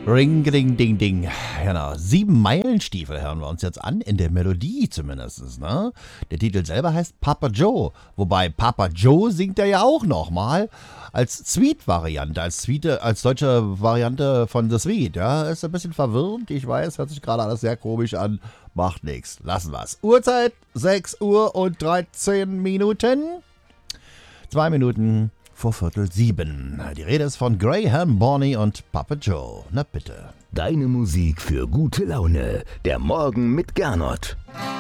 Ring, ding, ding, ding. Genau. 7-Meilen-Stiefel hören wir uns jetzt an, in der Melodie zumindest. Ne? Der Titel selber heißt Papa Joe. Wobei Papa Joe singt er ja auch nochmal als Sweet-Variante, als deutsche Variante von The Sweet. Ja, ist ein bisschen verwirrend. Ich weiß, hört sich gerade alles sehr komisch an. Macht nichts. Lassen wir's. Uhrzeit 6 Uhr und 13 Minuten. 2 Minuten vor 6:45. Die Rede ist von Graham Borney und Papa Joe. Na bitte. Deine Musik für gute Laune. Der Morgen mit Gernot.